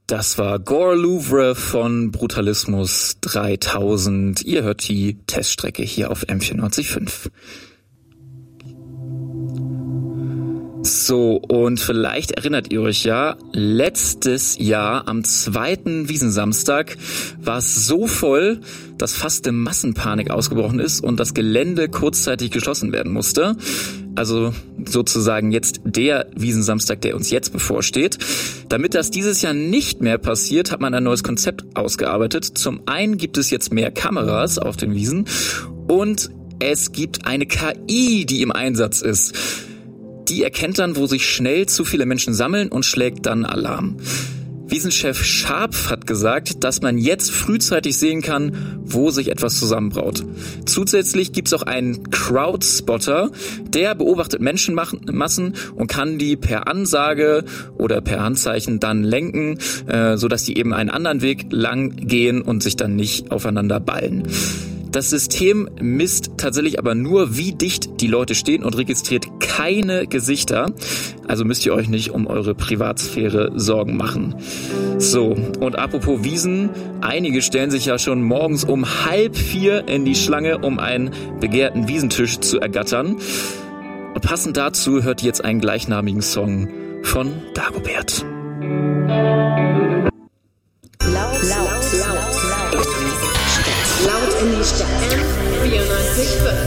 Das war Gore Louvre von Brutalismus 3000. Ihr hört die Teststrecke hier auf M94.5. So, und vielleicht erinnert ihr euch ja, letztes Jahr am 2. Wiesensamstag war es so voll, dass fast eine Massenpanik ausgebrochen ist und das Gelände kurzzeitig geschlossen werden musste. Also sozusagen jetzt der Wiesensamstag, der uns jetzt bevorsteht. Damit das dieses Jahr nicht mehr passiert, hat man ein neues Konzept ausgearbeitet. Zum einen gibt es jetzt mehr Kameras auf den Wiesen und es gibt eine KI, die im Einsatz ist. Die erkennt dann, wo sich schnell zu viele Menschen sammeln und schlägt dann Alarm. Wiesenchef Scharpf hat gesagt, dass man jetzt frühzeitig sehen kann, wo sich etwas zusammenbraut. Zusätzlich gibt's auch einen Crowdspotter, der beobachtet Menschenmassen und kann die per Ansage oder per Handzeichen dann lenken, sodass die eben einen anderen Weg lang gehen und sich dann nicht aufeinander ballen. Das System misst tatsächlich aber nur, wie dicht die Leute stehen und registriert keine Gesichter. Also müsst ihr euch nicht um eure Privatsphäre Sorgen machen. So, und apropos Wiesen, einige stellen sich ja schon morgens um 3:30 in die Schlange, um einen begehrten Wiesentisch zu ergattern. Und passend dazu hört ihr jetzt einen gleichnamigen Song von Dagobert. Laut in die Stadt. M94.5.